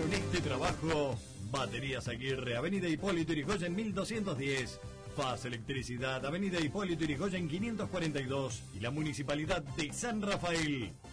realizaron este trabajo. Baterías Aguirre, Avenida Hipólito Yrigoyen 1210. Faz Electricidad, Avenida Hipólito Yrigoyen 542. Y la Municipalidad de San Rafael.